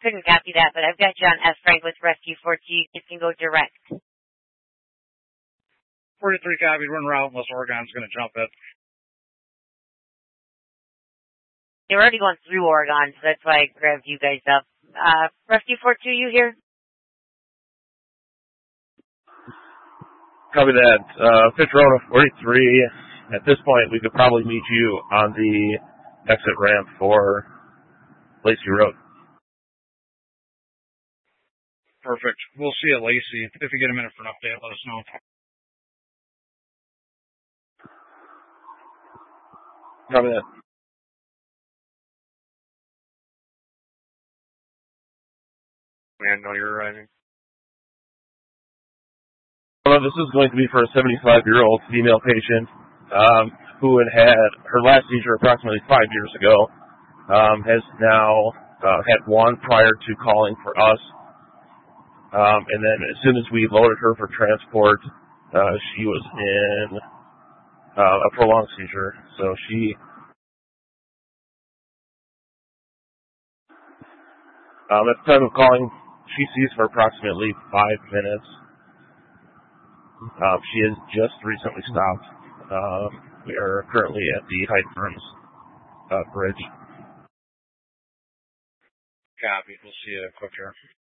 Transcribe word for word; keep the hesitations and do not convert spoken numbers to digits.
couldn't copy that, but I've got you on S. Frank with Rescue four two. You can go direct. forty-three copies. We're en route unless Oregon's going to jump it. They were already going through Oregon, so that's why I grabbed you guys up. Uh, Rescue four two, you here? Copy that. Uh, Pitch Road forty-three. At this point, we could probably meet you on the exit ramp for Lacey Road. Perfect. We'll see you at Lacey. If you get a minute for an update, let us know. Copy that. Man, know you're arriving. Well, this is going to be for a seventy-five-year-old female patient um, who had had her last seizure approximately five years ago, um, has now uh, had one prior to calling for us. Um, and then as soon as we loaded her for transport, uh, she was in uh, a prolonged seizure. So she, um, at the time of calling, she seized for approximately five minutes. Um, she has just recently stopped. Uh, we are currently at the Hyde Farms uh, bridge. Copy. We'll see you quick here.